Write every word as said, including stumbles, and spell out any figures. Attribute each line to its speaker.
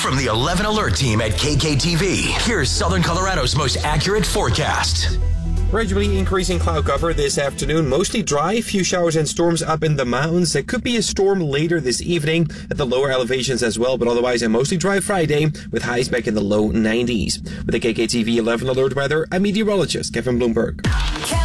Speaker 1: From the eleven Alert team at K K T V, here's Southern Colorado's most accurate forecast.
Speaker 2: Gradually increasing cloud cover this afternoon, mostly dry, few showers and storms up in the mountains. There could be a storm later this evening at the lower elevations as well, but otherwise a mostly dry Friday with highs back in the low nineties. With the K K T V eleven Alert weather, I'm meteorologist Kevin Bloomberg.